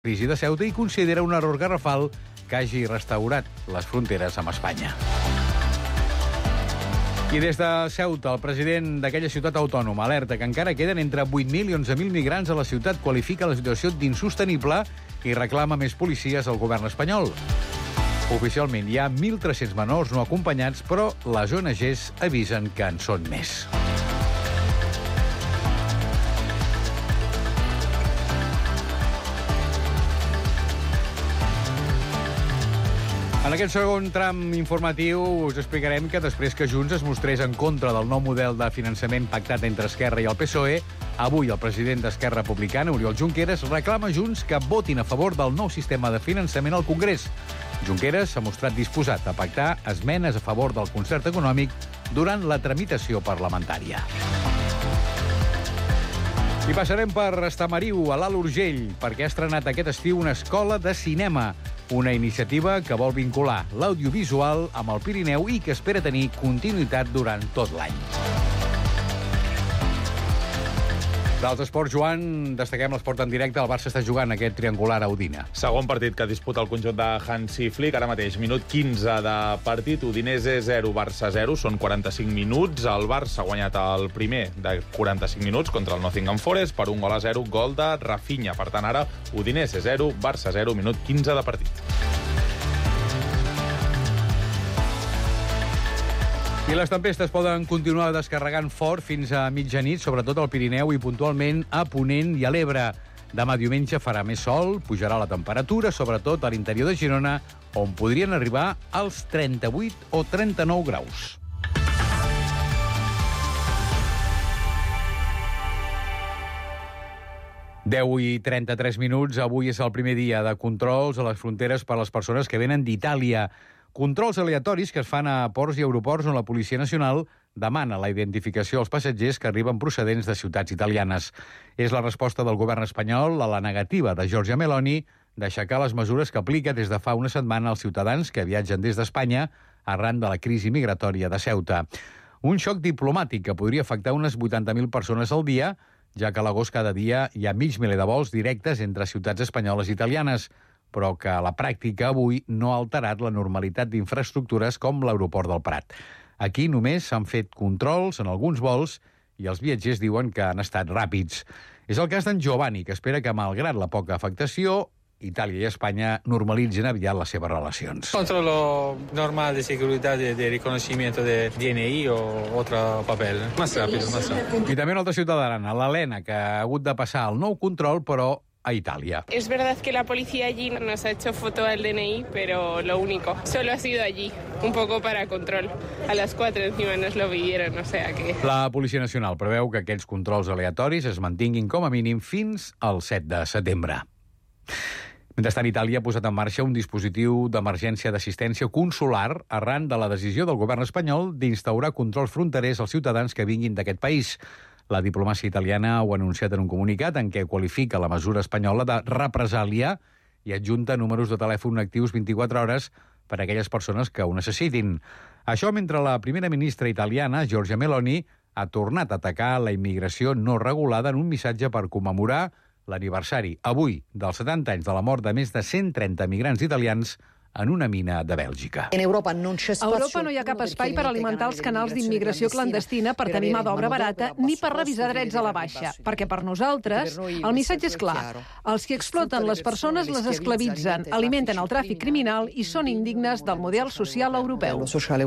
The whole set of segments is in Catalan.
crisi de Ceuta i considera un error garrafal que hagi restaurat les fronteres amb Espanya. I des de Ceuta, el president d'aquella ciutat autònoma alerta que encara queden entre 8.000 i 11.000 migrants a la ciutat, qualifica la situació d'insostenible i reclama més policies al govern espanyol. Oficialment hi ha 1.300 menors no acompanyats, però les ONGs avisen que en són més. En aquest segon tram informatiu us explicarem que després que Junts es mostrés en contra del nou model de finançament pactat entre Esquerra i el PSOE, avui el president d'Esquerra Republicana, Oriol Junqueras, reclama a Junts que votin a favor del nou sistema de finançament al Congrés. Junqueras s'ha mostrat disposat a pactar esmenes a favor del concert econòmic durant la tramitació parlamentària. I passarem per Estamariu, a l'Alt Urgell, perquè ha estrenat aquest estiu una escola de cinema, una iniciativa que vol vincular l'audiovisual amb el Pirineu i que espera tenir continuïtat durant tot l'any. Dels esports, Joan, destaquem l'esport en directe. El Barça està jugant aquest triangular a Udine. Segon partit que disputa el conjunt de Hansi Flick. Ara mateix, minut 15 de partit. Udinese 0, Barça 0. Són 45 minuts. El Barça ha guanyat el primer de 45 minuts contra el Nottingham Forest per 1-0, gol de Rafinha. Per tant, ara, Udinese 0, Barça 0, minut 15 de partit. I les tempestes poden continuar descarregant fort fins a mitjanit, sobretot al Pirineu i puntualment a Ponent i a l'Ebre. Demà diumenge farà més sol, pujarà la temperatura, sobretot a l'interior de Girona, on podrien arribar als 38 o 39 graus. I 33 minuts. Avui és el primer dia de controls a les fronteres per a les persones que venen d'Itàlia. Controls aleatoris que es fan a ports i aeroports on la Policia Nacional demana la identificació als passatgers que arriben procedents de ciutats italianes. És la resposta del govern espanyol a la negativa de Giorgia Meloni d'aixecar les mesures que aplica des de fa una setmana als ciutadans que viatgen des d'Espanya arran de la crisi migratòria de Ceuta. Un xoc diplomàtic que podria afectar unes 80.000 persones al dia, ja que a l'agost cada dia hi ha mig miler de vols directes entre ciutats espanyoles i italianes, però que a la pràctica avui no ha alterat la normalitat d'infraestructures com l'aeroport del Prat. Aquí només s'han fet controls en alguns vols i els viatgers diuen que han estat ràpids. És el cas d'en Giovanni, que espera que, malgrat la poca afectació, Itàlia i Espanya normalitzin aviat les seves relacions. Controllo normal de seguridad, de reconocimiento de DNI o otro papel. Más rápido, más rápido. I també una altra ciutadana, l'Helena, que ha hagut de passar el nou control, però a Italia. Es verdad que la policía allí nos ha hecho foto del DNI, pero lo único. Solo ha sido allí, un poco para control. A las 4 encima nos lo pidieron, o sea que... La Policia Nacional preveu que aquests controls aleatoris es mantinguin com a mínim fins al 7 de setembre. Mentrestant, Itàlia ha posat en marxa un dispositiu d'emergència d'assistència consular arran de la decisió del govern espanyol d'instaurar controls fronterers als ciutadans que vinguin d'aquest país. La diplomàcia italiana ho ha anunciat en un comunicat en què qualifica la mesura espanyola de represàlia i adjunta números de telèfon actius 24 hores per a aquelles persones que ho necessitin. Això mentre la primera ministra italiana, Giorgia Meloni, ha tornat a atacar la immigració no regulada en un missatge per commemorar l'aniversari, avui, dels 70 anys de la mort de més de 130 migrants italians en una mina de Bèlgica. A Europa no hi ha cap espai per alimentar els canals d'immigració clandestina per tenir mà d'obra barata ni per revisar drets a la baixa, perquè per nosaltres el missatge és clar. Els que exploten les persones les esclavitzen, alimenten el tràfic criminal i són indignes del model social europeu.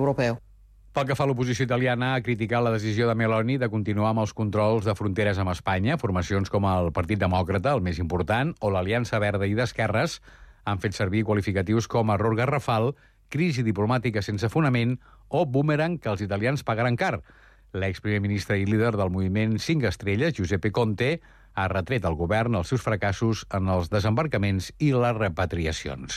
Pel que fa a l'oposició italiana, ha criticat la decisió de Meloni de continuar amb els controls de fronteres amb Espanya. Formacions com el Partit Demòcrata, el més important, o l'Aliança Verda i d'Esquerres han fet servir qualificatius com error garrafal, crisi diplomàtica sense fonament o boomerang que els italians pagaran car. L'exprimer ministre i líder del moviment 5 Estrelles, Giuseppe Conte, ha retret al govern els seus fracassos en els desembarcaments i les repatriacions.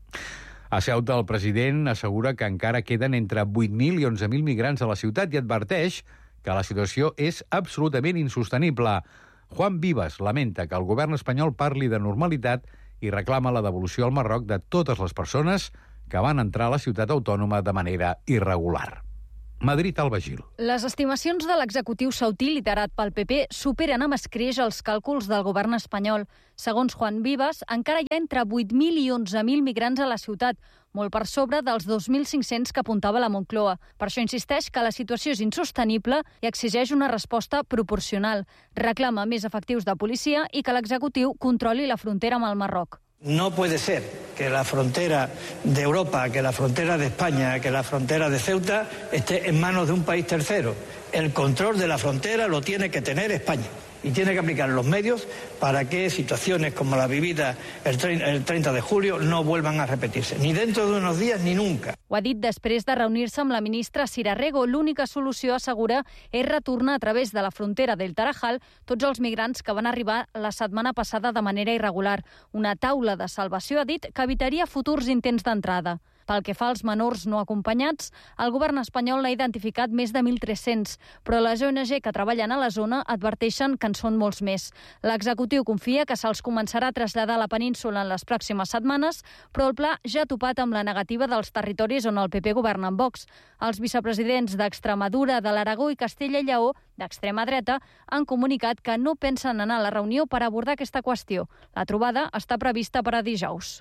A Ceuta, el president assegura que encara queden entre 8.000 i 11.000 migrants a la ciutat i adverteix que la situació és absolutament insostenible. Juan Vivas lamenta que el govern espanyol parli de normalitat i reclama la devolució al Marroc de totes les persones que van entrar a la ciutat autònoma de manera irregular. Madrid-Alba Gil. Les estimacions de l'executiu sautí liderat pel PP superen amb escreix els càlculs del govern espanyol. Segons Juan Vivas, encara hi ha entre 8.000 i 11.000 migrants a la ciutat, molt per sobre dels 2.500 que apuntava la Moncloa. Per això insisteix que la situació és insostenible i exigeix una resposta proporcional. Reclama més efectius de policia i que l'executiu controli la frontera amb el Marroc. No puede ser que la frontera de Europa, que la frontera de España, que la frontera de Ceuta esté en manos de un país tercero. El control de la frontera lo tiene que tener España y tiene que aplicar los medios para que situaciones como la vivida el 30 de julio no vuelvan a repetirse, ni dentro de unos días ni nunca. Ho ha dit després de reunir-se amb la ministra Sira Rego. L'única solució, assegura, és retornar a través de la frontera del Tarajal tots els migrants que van arribar la setmana passada de manera irregular. Una taula de salvació, ha dit, que evitaria futurs intents d'entrada. Pel que fa als menors no acompanyats, el govern espanyol n'ha identificat més de 1.300, però les ONG que treballen a la zona adverteixen que en són molts més. L'executiu confia que se'ls començarà a traslladar a la península en les pròximes setmanes, però el pla ja ha topat amb la negativa dels territoris on el PP governa amb Vox. Els vicepresidents d'Extremadura, de l'Aragó i Castella i Lleó, d'extrema dreta, han comunicat que no pensen anar a la reunió per abordar aquesta qüestió. La trobada està prevista per a dijous.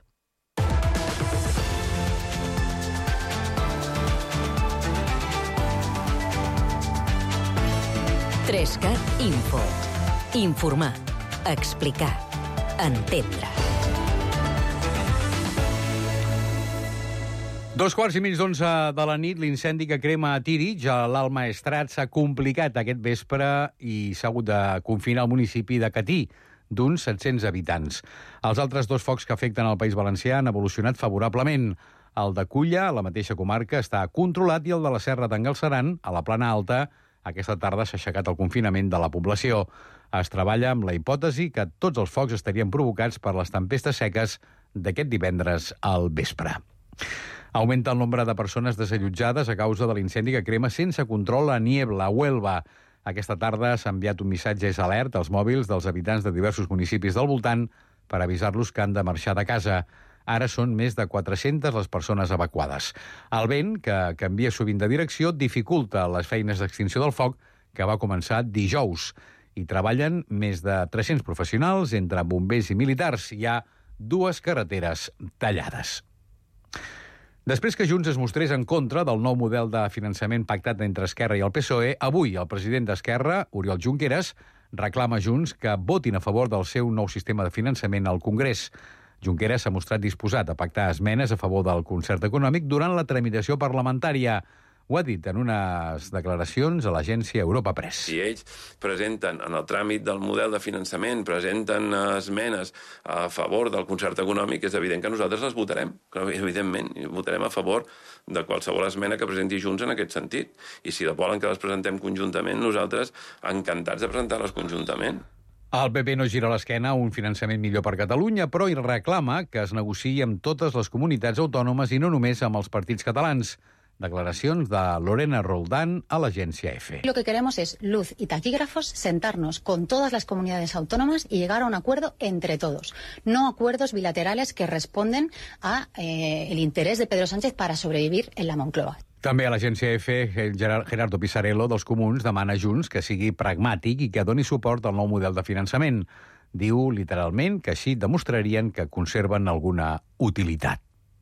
Trescat Info. Informar, explicar, entendre. 2:15 de la nit, l'incendi que crema a Tírig, a l'Alt Maestrat, s'ha complicat aquest vespre i s'ha hagut de confinar el municipi de Catí, d'uns 700 habitants. Els altres dos focs que afecten el País Valencià han evolucionat favorablement. El de Culla, a la mateixa comarca, està controlat i el de la Serra d'en Galceran, a la Plana Alta, aquesta tarda s'ha aixecat el confinament de la població. Es treballa amb la hipòtesi que tots els focs estarien provocats per les tempestes seques d'aquest divendres al vespre. Augmenta el nombre de persones desallotjades a causa de l'incendi que crema sense control a Niebla, a Huelva. Aquesta tarda s'ha enviat un missatge alert als mòbils dels habitants de diversos municipis del voltant per avisar-los que han de marxar de casa. Ara són més de 400 les persones evacuades. El vent, que canvia sovint de direcció, dificulta les feines d'extinció del foc, que va començar dijous. Hi treballen més de 300 professionals, entre bombers i militars. Hi ha 2 carreteres tallades. Després que Junts es mostrés en contra del nou model de finançament pactat entre Esquerra i el PSOE, avui el president d'Esquerra, Oriol Junqueras, reclama a Junts que votin a favor del seu nou sistema de finançament al Congrés. Junqueras s'ha mostrat disposat a pactar esmenes a favor del concert econòmic durant la tramitació parlamentària. Ho ha dit en unes declaracions a l'agència Europa Press. Si ells presenten en el tràmit del model de finançament, presenten esmenes a favor del concert econòmic, és evident que nosaltres les votarem. Evidentment, votarem a favor de qualsevol esmena que presenti Junts en aquest sentit. I si volen que les presentem conjuntament, nosaltres encantats de presentar-les conjuntament. El PP no gira l'esquena a un finançament millor per Catalunya, però hi reclama que es negociï amb totes les comunitats autònomes i no només amb els partits catalans. Declaracions de Lorena Roldán a l'agència EFE. Lo que queremos es luz y taquígrafos, sentarnos con todas las comunidades autónomas y llegar a un acuerdo entre todos. No acuerdos bilaterales que responden a el interés de Pedro Sánchez para sobrevivir en la Moncloa. També a l'agència EFE, Gerardo Pisarello, dels Comuns, demana a Junts que sigui pragmàtic i que doni suport al nou model de finançament. Diu literalment que així demostrarien que conserven alguna utilitat.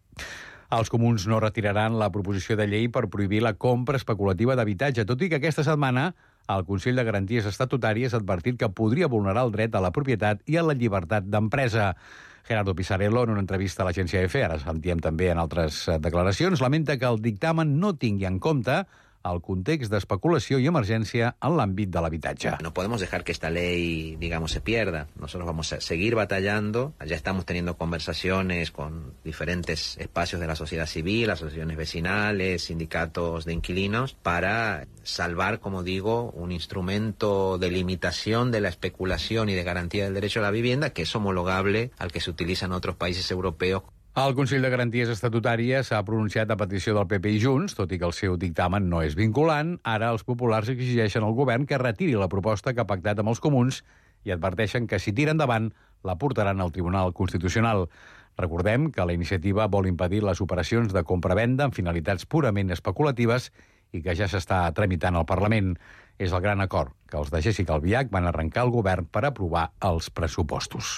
Els Comuns no retiraran la proposició de llei per prohibir la compra especulativa d'habitatge, tot i que aquesta setmana el Consell de Garanties Estatutàries ha advertit que podria vulnerar el dret a la propietat i a la llibertat d'empresa. Gerardo Pisarello, en una entrevista a l'agència EFE, ara sentíem també en altres declaracions, lamenta que el dictamen no tingui en compte el context d'especulació i emergència en l'àmbit de l'habitatge. No podemos dejar que esta ley, digamos, se pierda. Nosotros vamos a seguir batallando. Ya estamos teniendo conversaciones con diferentes espacios de la sociedad civil, asociaciones vecinales, sindicatos de inquilinos, para salvar, como digo, un instrumento de limitación de la especulación y de garantía del derecho a la vivienda que es homologable al que se utiliza en otros países europeos. El Consell de Garanties Estatutàries s'ha pronunciat a petició del PP i Junts, tot i que el seu dictamen no és vinculant. Ara els populars exigeixen al govern que retiri la proposta que ha pactat amb els Comuns i adverteixen que si tira endavant la portaran al Tribunal Constitucional. Recordem que la iniciativa vol impedir les operacions de compra-venda amb finalitats purament especulatives i que ja s'està tramitant al Parlament. És el gran acord que els de Jéssica Albiach van arrencar al govern per aprovar els pressupostos.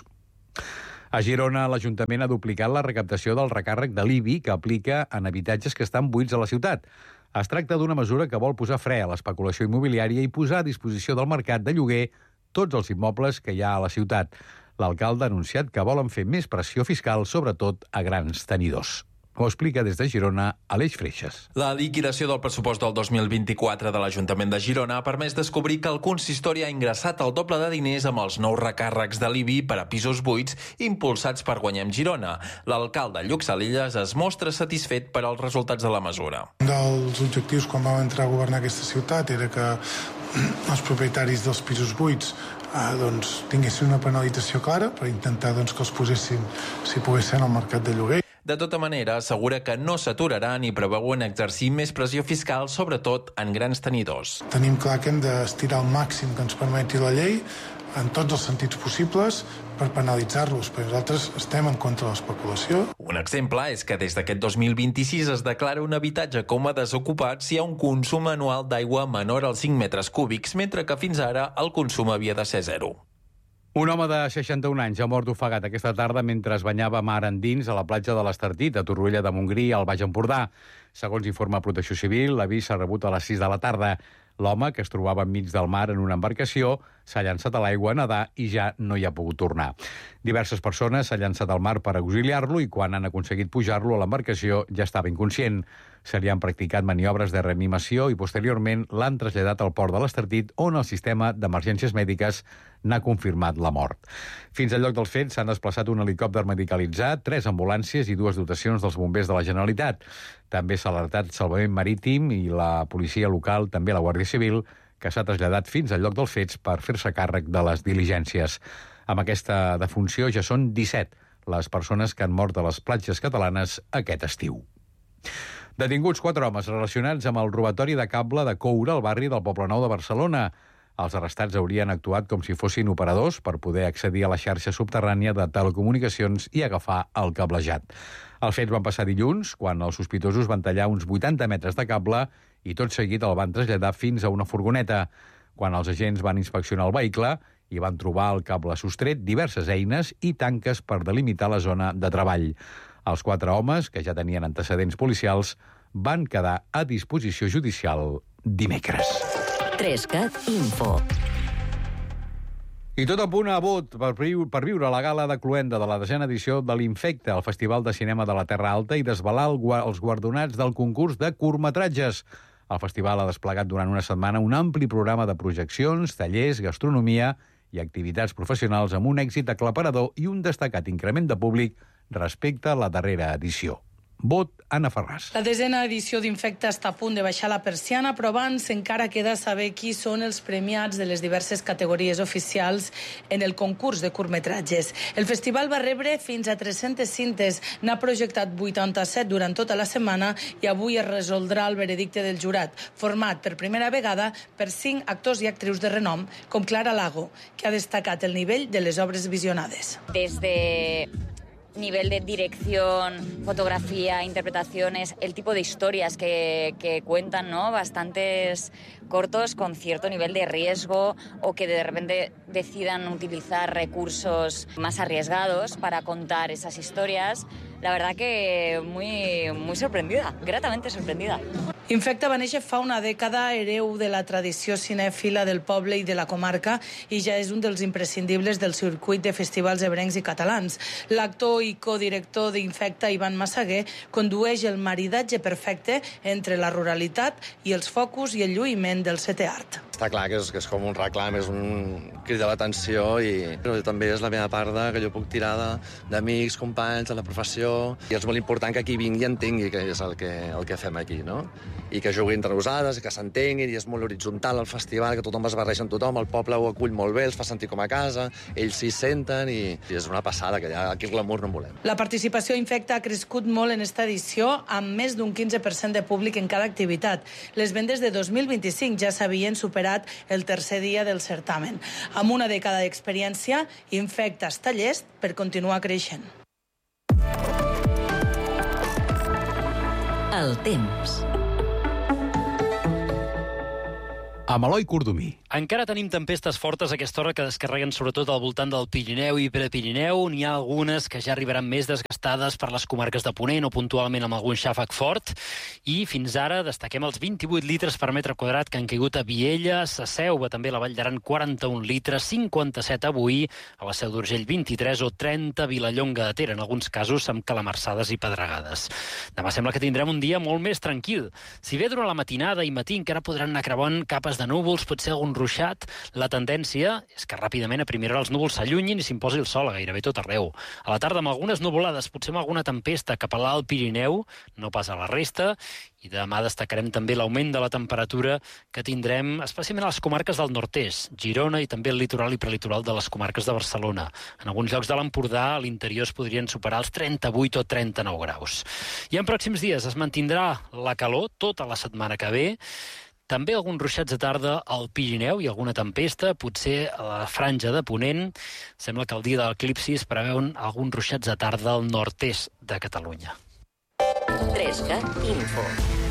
A Girona, l'Ajuntament ha duplicat la recaptació del recàrrec de l'IBI que aplica en habitatges que estan buits a la ciutat. Es tracta d'una mesura que vol posar fre a l'especulació immobiliària i posar a disposició del mercat de lloguer tots els immobles que hi ha a la ciutat. L'alcalde ha anunciat que volen fer més pressió fiscal, sobretot a grans tenidors. Ho explica des de Girona Aleix Freixas. La liquidació del pressupost del 2024 de l'Ajuntament de Girona ha permès descobrir que el consistori ha ingressat el doble de diners amb els nous recàrrecs de l'IBI per a pisos buits impulsats per Guanyem Girona. L'alcalde Lluc Salillas es mostra satisfet per als resultats de la mesura. Un dels objectius quan vam entrar a governar aquesta ciutat era que els propietaris dels pisos buits tinguessin una penalització clara per intentar que els posessin, si pogués ser, en el mercat de lloguer. De tota manera, assegura que no s'aturaran i preveuen exercir més pressió fiscal, sobretot en grans tenidors. Tenim clar que hem d'estirar el màxim que ens permeti la llei en tots els sentits possibles per penalitzar-los, perquè nosaltres estem en contra de l'especulació. Un exemple és que des d'aquest 2026 es declara un habitatge com a desocupat si hi ha un consum anual d'aigua menor als 5 metres cúbics, mentre que fins ara el consum havia de ser 0. Un home de 61 anys ha mort ofegat aquesta tarda mentre es banyava mar endins a la platja de l'Estartit, a Torroella de Montgrí, al Baix Empordà. Segons informa Protecció Civil, l'avís s'ha rebut a les 6 de la tarda. L'home, que es trobava enmig del mar en una embarcació, s'ha llançat a l'aigua a nedar i ja no hi ha pogut tornar. Diverses persones s'han llançat al mar per auxiliar-lo i quan han aconseguit pujar-lo a l'embarcació ja estava inconscient. Se li han practicat maniobres de reanimació i posteriorment l'han traslladat al port de l'Estartit, on el sistema d'emergències mèdiques n'ha confirmat la mort. Fins al lloc dels fets s'han desplaçat un helicòpter medicalitzat, 3 ambulàncies i 2 dotacions dels bombers de la Generalitat. També s'ha alertat Salvament Marítim i la policia local, també la Guàrdia Civil, que s'ha traslladat fins al lloc dels fets per fer-se càrrec de les diligències. Amb aquesta defunció ja són 17 les persones que han mort a les platges catalanes aquest estiu. Detinguts 4 homes relacionats amb el robatori de cable de coure al barri del Poblenou de Barcelona. Els arrestats haurien actuat com si fossin operadors per poder accedir a la xarxa subterrània de telecomunicacions i agafar el cablejat. Els fets van passar dilluns, quan els sospitosos van tallar uns 80 metres de cable i tot seguit el van traslladar fins a una furgoneta. Quan els agents van inspeccionar el vehicle, hi van trobar el cable sostret, diverses eines i tanques per delimitar la zona de treball. Els 4 homes, que ja tenien antecedents policials, van quedar a disposició judicial dimecres. 3CAT Info. I tot a punt a vot per viure la gala de Cluenda de la 10a edició de l'Infecte, el Festival de Cinema de la Terra Alta, i desvelar els guardonats del concurs de curtmetratges. El festival ha desplegat durant una setmana un ampli programa de projeccions, tallers, gastronomia i activitats professionals amb un èxit aclaparador i un destacat increment de públic respecte a la darrera edició. Vot, Anna Ferràs. La 10a edició d'Infecta està a punt de baixar la persiana, però abans encara queda saber qui són els premiats de les diverses categories oficials en el concurs de curtmetratges. El festival va rebre fins a 300 cintes, n'ha projectat 87 durant tota la setmana i avui es resoldrà el veredicte del jurat, format per primera vegada per 5 actors i actrius de renom, com Clara Lago, que ha destacat el nivell de les obres visionades. Desde nivel de dirección, fotografía, interpretaciones, el tipo de historias que cuentan, ¿no? Bastantes cortos con cierto nivel de riesgo o que de repente decidan utilizar recursos más arriesgados para contar esas historias. La verdad que muy sorprendida, gratamente sorprendida. Infecta va néixer fa una dècada, hereu de la tradició cinèfila del poble i de la comarca, i ja és un dels imprescindibles del circuit de festivals ebrencs i catalans. L'actor i codirector d'Infecta, Ivan Massaguer, condueix el maridatge perfecte entre la ruralitat i els focus i el lluïment del setè art. Està clar que és com un reclam, és un crit de l'atenció i també és la meva part que jo puc tirar d'amics, companys, de la professió. I és molt important que qui vingui entengui què és el que fem aquí, no? I que jugui entre nosaltres, que s'entenguin, i és molt horitzontal el festival, que tothom es barreja amb tothom, el poble ho acull molt bé, els fa sentir com a casa, ells s'hi senten i és una passada, que ja aquí el glamour no en volem. La participació a Infecta ha crescut molt en esta edició, amb més d'un 15% de públic en cada activitat. Les vendes de 2025 ja s'havien superat el tercer dia del certamen. Amb una dècada d'experiència, Infecta està llest per continuar creixent. El temps. amb Eloi Cordomí. Encara tenim tempestes fortes a aquesta hora que descarreguen sobretot al voltant del Pirineu i Prepirineu. N'hi ha algunes que ja arribaran més desgastades per les comarques de Ponent o puntualment amb algun xàfec fort. I fins ara destaquem els 28 litres per metre quadrat que han caigut a Viella, a Selva, també a la Vall d'Aran 41 litres, 57 avui, a la Seu d'Urgell 23 o 30 a Vilallonga de Ter, en alguns casos amb calamarsades i pedregades. Demà sembla que tindrem un dia molt més tranquil. Si bé durant la matinada i matí encara podran anar creuant capes de núvols, potser algun ruixat, la tendència és que ràpidament a primera hora els núvols s'allunyin i s'imposi el sol a gairebé tot arreu. A la tarda amb algunes nuvolades, potser amb alguna tempesta cap a l'Alt Pirineu, no pas a la resta, i demà destacarem també l'augment de la temperatura que tindrem, especialment a les comarques del nord-est, Girona i també el litoral i prelitoral de les comarques de Barcelona. En alguns llocs de l'Empordà, a l'interior es podrien superar els 38 o 39 graus. I en pròxims dies es mantindrà la calor tota la setmana que ve. També alguns ruixats de tarda al Pirineu i alguna tempesta, potser a la franja de Ponent. Sembla que el dia de l'eclipsi es preveuen alguns ruixats de tarda al nord-est de Catalunya. 3CAT Info.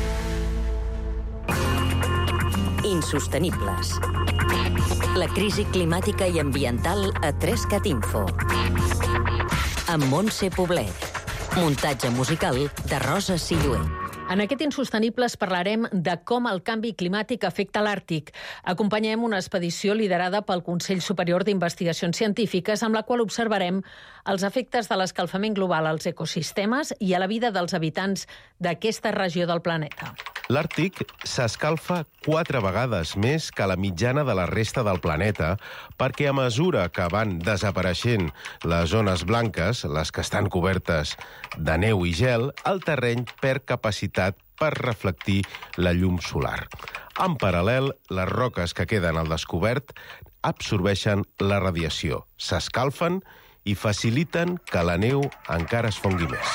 Insostenibles. La crisi climàtica i ambiental a 3CAT Info. Amb Montse Poblet. Muntatge musical de Rosa Sillué. En aquest Insostenibles parlarem de com el canvi climàtic afecta l'Àrtic. Acompanyem una expedició liderada pel Consell Superior d'Investigacions Científiques amb la qual observarem els efectes de l'escalfament global als ecosistemes i a la vida dels habitants d'aquesta regió del planeta. L'Àrtic s'escalfa 4 vegades més que la mitjana de la resta del planeta perquè a mesura que van desapareixent les zones blanques, les que estan cobertes de neu i gel, el terreny perd capacitat per reflectir la llum solar. En paral·lel, les roques que queden al descobert absorbeixen la radiació, s'escalfen i faciliten que la neu encara es fongui més.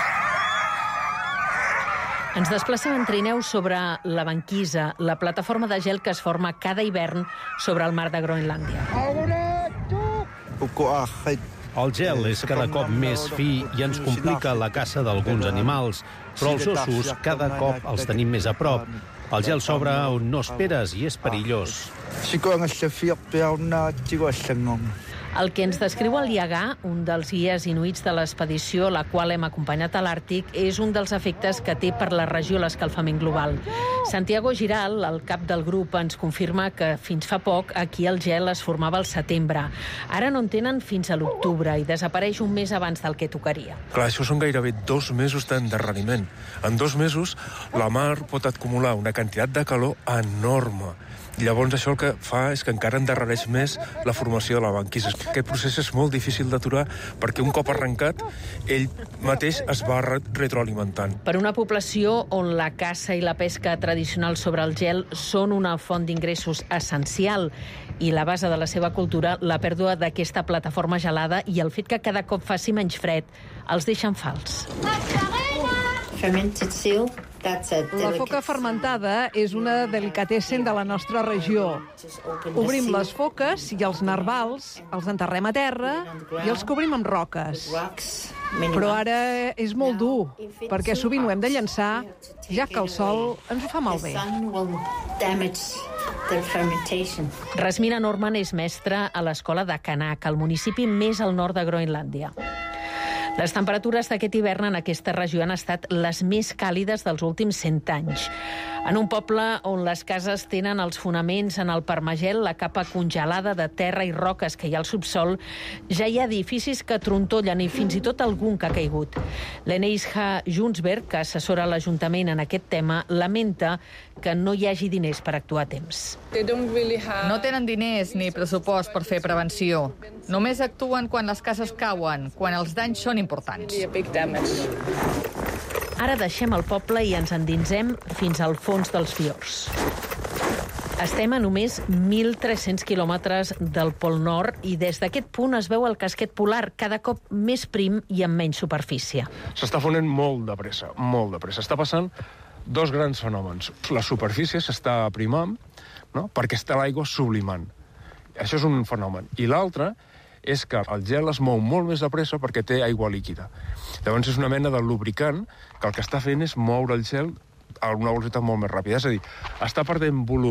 Ens desplacem en trineu sobre la banquisa, la plataforma de gel que es forma cada hivern sobre el mar de Groenlàndia. El gel és cada cop més fi i ens complica la caça d'alguns animals, però els ossos cada cop els tenim més a prop. El gel s'obre on no esperes i és perillós. El que ens descriu el Iagà, un dels guies inuits de l'expedició, la qual hem acompanyat a l'Àrtic, és un dels efectes que té per la regió l'escalfament global. Santiago Giral, el cap del grup, ens confirma que fins fa poc aquí el gel es formava al setembre. Ara no en tenen fins a l'octubre i desapareix un mes abans del que tocaria. Clar, això són gairebé 2 mesos d'endarreriment. En 2 mesos la mar pot acumular una quantitat de calor enorme. Llavors això el que fa és que encara endarrereix més la formació de la banquisa. Aquest procés és molt difícil d'aturar perquè un cop arrencat, ell mateix es va retroalimentant. Per una població on la caça i la pesca tradicional sobre el gel són una font d'ingressos essencial i la base de la seva cultura, la pèrdua d'aquesta plataforma gelada i el fet que cada cop faci menys fred els deixen fals. La foca fermentada és una delicatessen de la nostra regió. Obrim les foques i els narvals, els enterrem a terra i els cobrim amb roques. Però ara és molt dur, perquè sovint ho hem de llançar, ja que el sol ens ho fa malbé. Rasmina Norman és mestra a l'escola de Kanak, al municipi més al nord de Groenlàndia. Les temperatures d'aquest hivern en aquesta regió han estat les més càlides dels últims 100 anys. En un poble on les cases tenen els fonaments en el permagel, la capa congelada de terra i roques que hi ha al subsol, ja hi ha edificis que trontollen i fins i tot algun que ha caigut. L'Eneisha Junsberg, que assessora l'Ajuntament en aquest tema, lamenta que no hi hagi diners per actuar a temps. No tenen diners ni pressupost per fer prevenció. Només actuen quan les cases cauen, quan els danys són importants. Ara deixem el poble i ens endinsem fins al fons dels fiords. Estem a només 1.300 quilòmetres del Pol Nord i des d'aquest punt es veu el casquet polar cada cop més prim i amb menys superfície. S'està fonent molt de pressa, molt de pressa. Està passant 2 grans fenòmens. La superfície s'està aprimant, no?, perquè està l'aigua sublimant. Això és un fenomen. I l'altre és que el gel es mou molt més de pressa perquè té aigua líquida. Llavors és una mena de lubricant que el que està fent és moure el gel a una velocitat molt més ràpida. És a dir, està perdent volum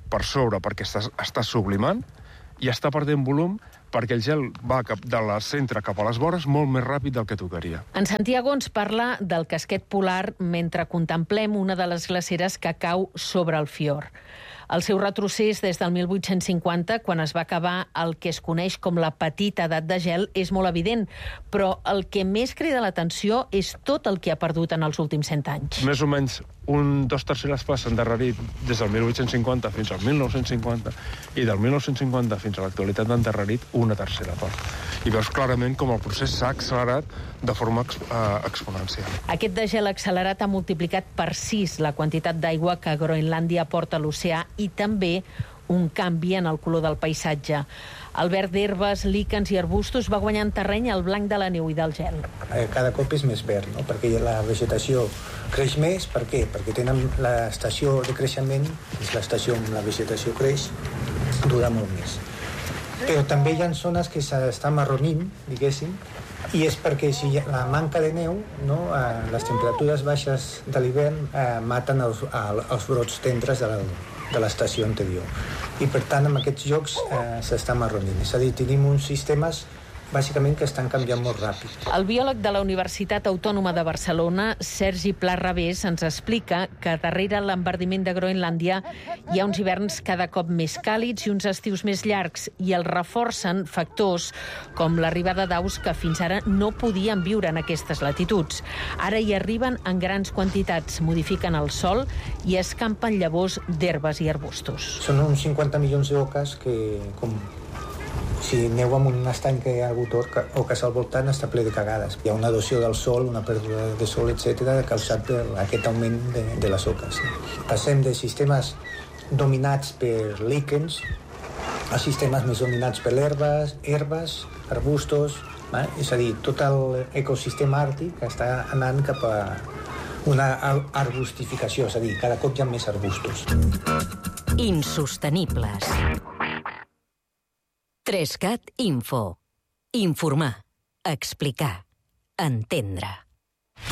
per sobre perquè està sublimant i està perdent volum perquè el gel va del centre cap a les vores molt més ràpid del que tocaria. En Santiago ens parla del casquet polar mentre contemplem una de les glaceres que cau sobre el fiord. El seu retrocés des del 1850, quan es va acabar el que es coneix com la petita edat de gel, és molt evident, però el que més crida l'atenció és tot el que ha perdut en els últims 100 anys. Més o menys 2/3 parts s'han endarrerit des del 1850 fins al 1950 i del 1950 fins a l'actualitat han endarrerit 1/3 part. I veus clarament com el procés s'ha accelerat de forma exponencial. Aquest degel accelerat ha multiplicat per 6 la quantitat d'aigua que Groenlàndia aporta a l'oceà i també un canvi en el color del paisatge. El verd d'herbes, líquens i arbustos va guanyant terreny al blanc de la neu i del gel. Cada cop és més verd, no? Perquè la vegetació creix més. Per què? Perquè tenen l'estació de creixement, és l'estació on la vegetació creix, dura molt més. Però també hi ha zones que s'estan marronint, diguéssim, i és perquè si la manca de neu, no, les temperatures baixes de l'hivern maten els brots tendres de l'estació anterior. I per tant, en aquests llocs s'està marronint. És a dir, tenim uns sistemes bàsicament que estan canviant molt ràpid. El biòleg de la Universitat Autònoma de Barcelona, Sergi Pla Rabés, ens explica que darrere l'enverdiment de Groenlàndia hi ha uns hiverns cada cop més càlids i uns estius més llargs, i els reforcen factors com l'arribada d'aus que fins ara no podien viure en aquestes latituds. Ara hi arriben en grans quantitats, modifiquen el sòl i escampen llavors d'herbes i arbustos. Són uns 50 milions d'oques que, com si aneu amb un estany que hi ha hagut oques al voltant, està ple de cagades. Hi ha una erosió del sol, una pèrdua de sol, etc., causat per aquest augment de les oques. Passem de sistemes dominats per líquens a sistemes més dominats per herbes, arbustos, és a dir, tot l'ecosistema àrtic està anant cap a una arbustificació, és a dir, cada cop hi ha més arbustos. Insostenibles. 3CAT Info. Informar, explicar, entendre.